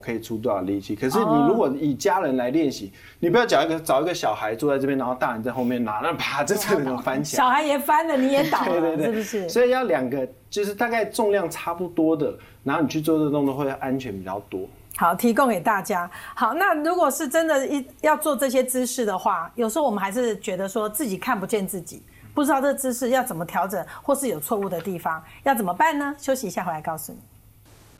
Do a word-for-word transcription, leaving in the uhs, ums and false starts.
可以出多少力气。可是你如果以家人来练习，你不要找一个找一个小孩坐在这边，然后大人在后面拿，那啪，这真的翻起来， 小孩也翻了，你也倒了，对对对，是不是？ 所以要两个，就是大概重量差不多的，然后你去做这个动作会安全比较多。 好，提供给大家。好，那如果是真的一要做这些姿势的话，有时候我们还是觉得说自己看不见自己，不知道这个姿势要怎么调整，或是有错误的地方，要怎么办呢？休息一下，回来告诉你。